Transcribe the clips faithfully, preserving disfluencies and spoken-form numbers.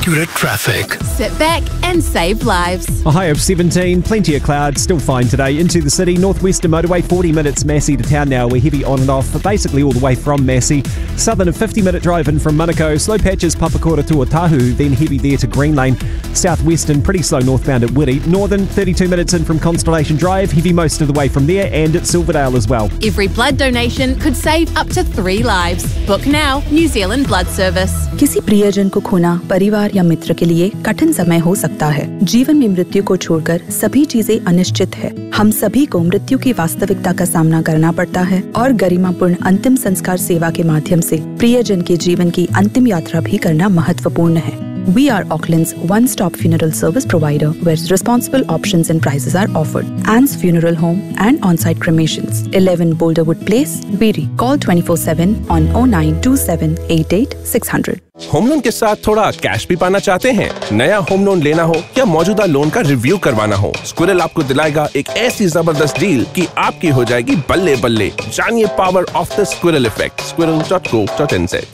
accurate traffic. Sit back and save lives. A high of seventeen, plenty of clouds, still fine today. Into the city, Northwestern Motorway, forty minutes Massey to town now. We're heavy on and off, basically all the way from Massey. Southern, a fifty minute drive in from Manukau. Slow patches Papakura to Otahu, then heavy there to Green Lane. Southwestern, pretty slow northbound at Whitty. Northern, thirty-two minutes in from Constellation Drive, heavy most of the way from there, and at Silverdale as well. Every blood donation could save up to three lives. Book now, New Zealand Blood Service. किसी प्रियजन को खोना परिवार या मित्र के लिए कठिन समय हो सकता है। जीवन में मृत्यु को छोड़कर सभी चीजें अनिश्चित है। हम सभी को मृत्यु की वास्तविकता का सामना करना पड़ता है और गरिमापूर्ण अंतिम संस्कार सेवा के माध्यम से प्रियजन के जीवन की अंतिम यात्रा भी करना महत्वपूर्ण है। We are Auckland's one-stop funeral service provider where responsible options and prices are offered. Anne's Funeral Home and on-site cremations. eleven Boulderwood Place, Beery. Call twenty-four seven on oh nine two seven eight eight six hundred. Home loan के साथ थोड़ा cash भी पाना चाहते हैं? नया home loan लेना हो या मौजूदा लोन का रिव्यू करवाना हो, स्क्विरल आपको दिलाएगा एक ऐसी जबरदस्त डील कि आपकी हो जाएगी बल्ले बल्ले। जानिए power of the squirrel effect. Squirrel dot co dot in से।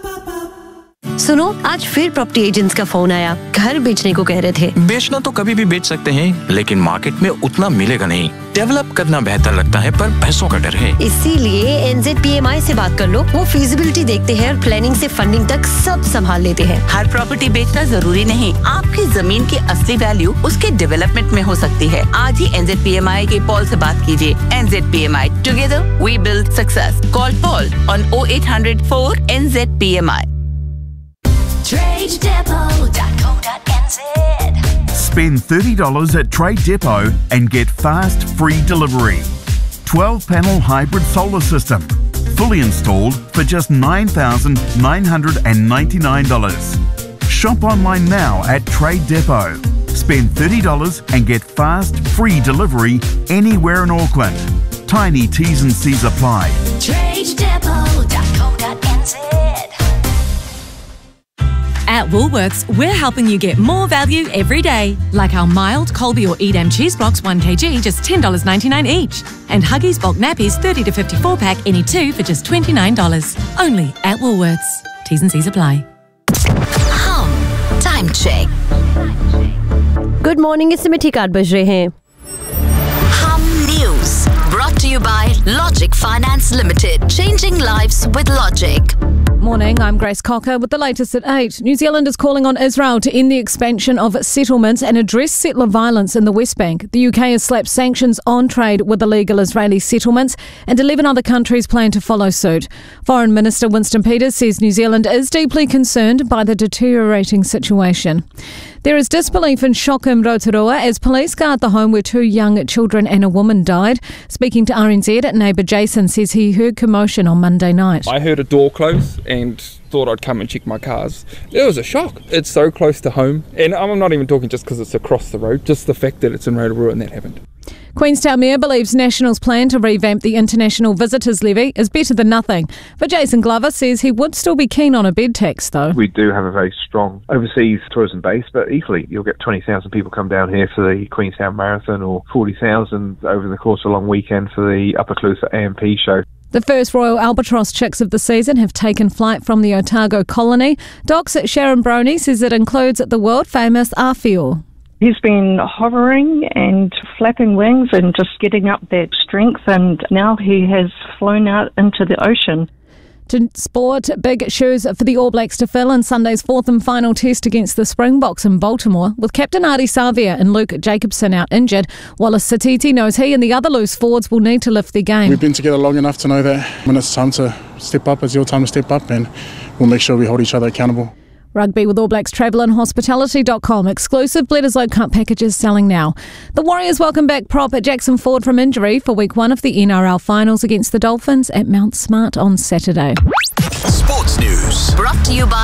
सुनो, आज फिर प्रॉपर्टी एजेंट्स का फोन आया। घर बेचने को कह रहे थे। बेचना तो कभी भी बेच सकते हैं, लेकिन मार्केट में उतना मिलेगा नहीं। डेवलप करना बेहतर लगता है, पर पैसों का डर है। इसीलिए एन जेड पी एम आई से बात कर लो। वो फिजिबिलिटी देखते हैं और प्लानिंग से फंडिंग तक सब संभाल लेते हैं। हर प्रॉपर्टी बेचना जरूरी नहीं। आपकी जमीन की असली वैल्यू उसके डेवलपमेंट में हो सकती है। आज ही एन जेड पी एम आई के पॉल से बात कीजिए। N Z P M I, together we build success. Call Paul on oh eight hundred four N Z P M I. trade depot dot co dot n z. Spend thirty dollars at Trade Depot and get fast, free delivery. twelve panel hybrid solar system, fully installed for just nine thousand nine hundred ninety-nine dollars. Shop online now at Trade Depot. Spend thirty dollars and get fast, free delivery anywhere in Auckland. Tiny T's and C's apply. trade depot dot co dot n z. At Woolworths, we're helping you get more value every day. Like our mild Colby or Edam cheese blocks one kilogram, just ten dollars ninety-nine each. And Huggies bulk nappies thirty to fifty-four pack, any two for just twenty-nine dollars. Only at Woolworths. T's and C's apply. Hum Time Check. Good morning, इस समय ठीक आठ बज रहे हैं। Hum News. Brought to you by Logic Finance Limited. Changing lives with Logic. Morning, I'm Grace Cocker with the latest at eight. New Zealand is calling on Israel to end the expansion of settlements and address settler violence in the West Bank. The U K has slapped sanctions on trade with illegal Israeli settlements, and eleven other countries plan to follow suit. Foreign Minister Winston Peters says New Zealand is deeply concerned by the deteriorating situation. There is disbelief and shock in Rotorua as police guard the home where two young children and a woman died. Speaking to R N Z, neighbour Jason says he heard commotion on Monday night. I heard a door close and thought I'd come and check my cars. It was a shock. It's so close to home. And I'm not even talking just because it's across the road, just the fact that it's in Rotorua and that happened. Queenstown Mayor believes National's plan to revamp the International Visitors Levy is better than nothing. But Jason Glover says he would still be keen on a bed tax, though. We do have a very strong overseas tourism base, but equally you'll get twenty thousand people come down here for the Queenstown Marathon, or forty thousand over the course of a long weekend for the Upper Clutha A M P show. The first Royal Albatross chicks of the season have taken flight from the Otago colony. Doc's Sharon Broney says it includes the world-famous Awhio. He's been hovering and flapping wings and just getting up that strength, and now he has flown out into the ocean. To sport, big shoes for the All Blacks to fill in Sunday's fourth and final test against the Springboks in Baltimore. With captain Ardie Savea and Luke Jacobson out injured, Wallace Satiti knows he and the other loose forwards will need to lift their game. We've been together long enough to know that when it's time to step up, it's your time to step up, and we'll make sure we hold each other accountable. Rugby with All Blacks travel and hospitality dot com. Exclusive Bledisloe Cup packages selling now. The Warriors welcome back prop at Jackson Ford from injury for week one of the N R L finals against the Dolphins at Mount Smart on Saturday. Sports News. Brought to you by